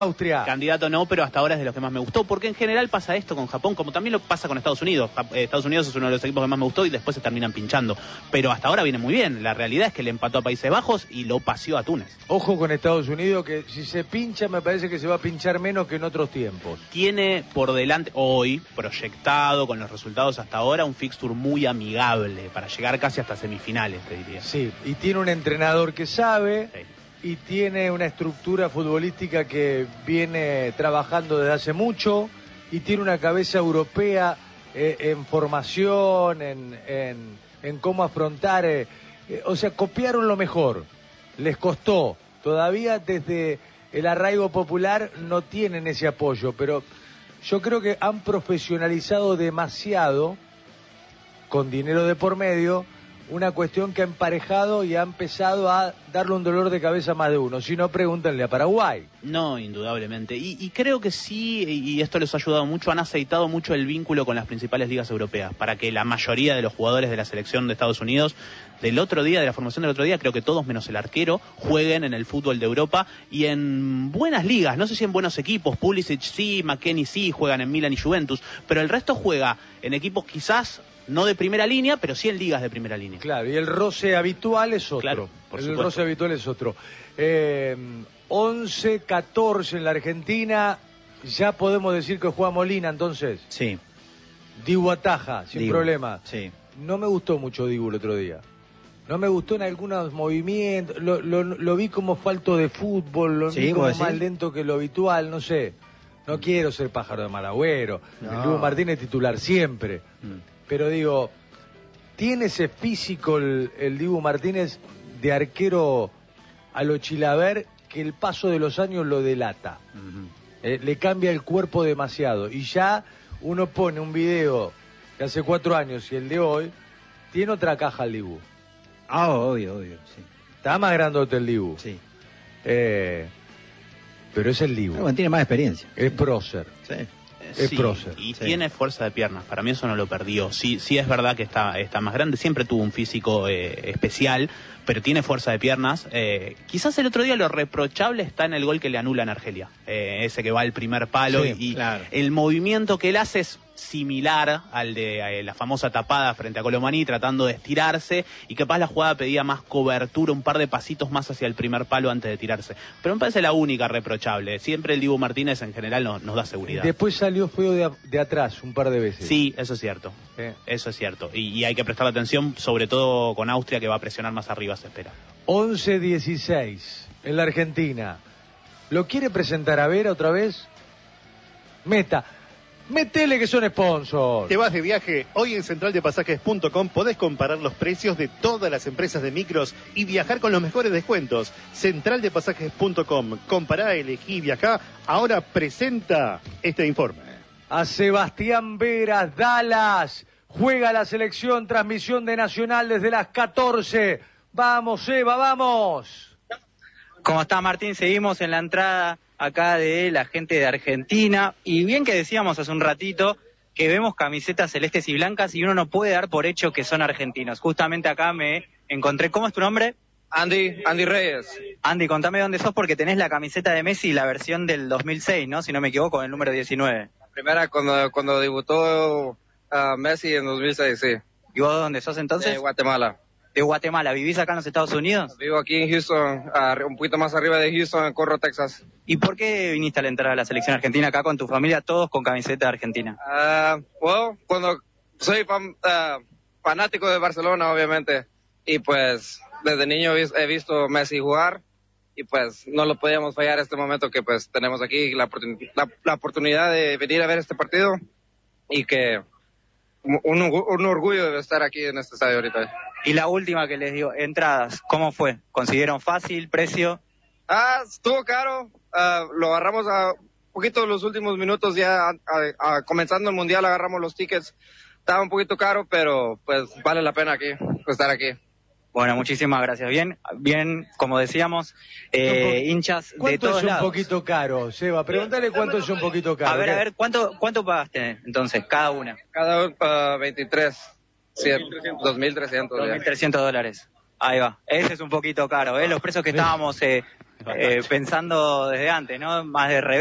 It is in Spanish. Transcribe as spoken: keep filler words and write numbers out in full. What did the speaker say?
Austria. Candidato no, pero hasta ahora es de los que más me gustó, porque en general pasa esto con Japón, como también lo pasa con Estados Unidos. Estados Unidos es uno de los equipos que más me gustó y después se terminan pinchando. Pero hasta ahora viene muy bien. La realidad es que le empató a Países Bajos y lo paseó a Túnez. Ojo con Estados Unidos, que si se pincha me parece que se va a pinchar menos que en otros tiempos. Tiene por delante, hoy, proyectado con los resultados hasta ahora, un fixture muy amigable para llegar casi hasta semifinales, te diría. Sí, y tiene un entrenador que sabe... Sí. Y tiene una estructura futbolística que viene trabajando desde hace mucho y tiene una cabeza europea eh, en formación, en, en, en cómo afrontar. Eh, eh, o sea, copiaron lo mejor. Les costó. Todavía desde el arraigo popular no tienen ese apoyo, pero yo creo que han profesionalizado demasiado, con dinero de por medio, una cuestión que ha emparejado y ha empezado a darle un dolor de cabeza a más de uno. Si no, pregúntenle a Paraguay. No, indudablemente. Y, y creo que sí, y esto les ha ayudado mucho, han aceitado mucho el vínculo con las principales ligas europeas, para que la mayoría de los jugadores de la selección de Estados Unidos del otro día, de la formación del otro día, creo que todos menos el arquero, jueguen en el fútbol de Europa y en buenas ligas. No sé si en buenos equipos, Pulisic sí, McKennie sí, juegan en Milan y Juventus, pero el resto juega en equipos quizás no de primera línea, pero sí en ligas de primera línea. Claro, y el roce habitual es otro. Claro, por el supuesto. roce habitual es otro. Eh, once catorce en la Argentina, ya podemos decir que juega Molina, entonces. Sí. Dibu ataja, sin Dibu, problema. Sí. No me gustó mucho Dibu el otro día. No me gustó en algunos movimientos, lo, lo, lo vi como falto de fútbol, lo Sí, vi como ¿vos más decís? lento que lo habitual, no sé. No quiero ser pájaro de mal agüero. No. El Dibu Martínez titular siempre. Mm. Pero digo, ¿tiene ese físico el, el Dibu Martínez de arquero a lo Chilaver que el paso de los años lo delata? Uh-huh. Eh, le cambia el cuerpo demasiado. Y ya uno pone un video de hace cuatro años y el de hoy, tiene otra caja el Dibu. Ah, obvio, obvio, sí. Está más grandote el Dibu. Sí. Eh, pero es el Dibu. Pero bueno, tiene más experiencia. Es prócer. Sí. Es Sí, prócer. y Sí. tiene fuerza de piernas, para mí eso no lo perdió. Sí, sí es verdad que está, está más grande, siempre tuvo un físico eh, especial, pero tiene fuerza de piernas. Eh, quizás el otro día lo reprochable está en el gol que le anula en Argelia, eh, ese que va al primer palo, Sí, y, y claro. el movimiento que él hace es similar al de eh, la famosa tapada frente a Colomani, tratando de estirarse, y capaz la jugada pedía más cobertura, un par de pasitos más hacia el primer palo antes de tirarse. Pero me parece la única reprochable. Siempre el Dibu Martínez en general no, nos da seguridad. Después salió feo de, a- de atrás un par de veces. Sí, eso es cierto. Eh. Eso es cierto. Y, y hay que prestar atención, sobre todo con Austria, que va a presionar más arriba, se espera. once dieciséis en la Argentina. ¿Lo quiere presentar a Vera otra vez? Meta. Metele que son sponsors. Te vas de viaje. Hoy en central de pasajes punto com podés comparar los precios de todas las empresas de micros y viajar con los mejores descuentos. central de pasajes punto com. Compará, elegí, viajá. Ahora presenta este informe. A Sebastián Veras, Dallas. Juega la selección, transmisión de Nacional desde las catorce. Vamos, Seba, vamos. ¿Cómo está, Martín? Seguimos en la entrada acá de la gente de Argentina. Y bien que decíamos hace un ratito que vemos camisetas celestes y blancas y uno no puede dar por hecho que son argentinos. Justamente acá me encontré. ¿Cómo es tu nombre? Andy, Andy Reyes. Andy, contame dónde sos porque tenés la camiseta de Messi, la versión del dos mil seis, ¿no? Si no me equivoco, el número diecinueve. La primera cuando, cuando debutó uh, Messi en dos mil seis, sí. ¿Y vos dónde sos entonces? De Guatemala. De Guatemala. ¿Vivís acá en los Estados Unidos? Vivo aquí en Houston, uh, un poquito más arriba de Houston, en Corro, Texas. ¿Y por qué viniste a la entrada de la selección argentina acá con tu familia, todos con camiseta argentina? Uh, well, cuando soy fan, uh, fanático de Barcelona, obviamente, y pues desde niño he visto Messi jugar, y pues no lo podíamos fallar este momento que pues tenemos aquí, la, la, la oportunidad de venir a ver este partido, y que un, un orgullo de estar aquí en este estadio ahorita. Y la última que les digo, entradas, ¿cómo fue? ¿Consiguieron fácil, precio? Ah, estuvo caro, uh, lo agarramos a poquito los últimos minutos ya, a, a, a, comenzando el mundial agarramos los tickets, estaba un poquito caro, pero pues vale la pena aquí, estar aquí. Bueno, muchísimas gracias. Bien, bien, como decíamos, eh, hinchas de ¿Cuánto todos es un lados. poquito caro, Seba? Pregúntale cuánto es un poquito caro. A ver, ¿qué? a ver, ¿cuánto cuánto pagaste entonces, cada una? Cada uno uh, veintitrés, dos mil trescientos. dos mil trescientos dólares. Ahí va. Ese es un poquito caro, ¿eh? Los precios que estábamos eh, eh, pensando desde antes, ¿no? Más de revés.